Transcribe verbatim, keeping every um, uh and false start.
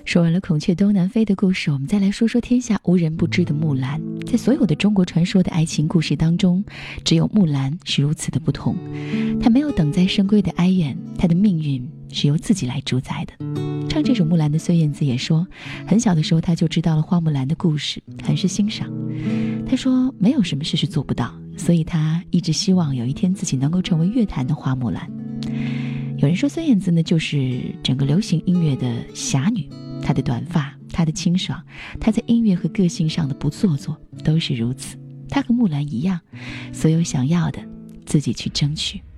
说完了孔雀东南飞的故事，我们再来说说天下无人不知的木兰。在所有的中国传说的爱情故事当中，只有木兰是如此的不同。她没有等在深闺的哀怨，她的命运是由自己来主宰的。唱这首木兰的孙燕姿也说，很小的时候她就知道了花木兰的故事，很是欣赏。她说没有什么事是做不到，所以她一直希望有一天自己能够成为乐坛的花木兰。有人说孙燕姿呢，就是整个流行音乐的侠女，她的短发，她的清爽，她在音乐和个性上的不做作，都是如此。她和木兰一样，所有想要的自己去争取。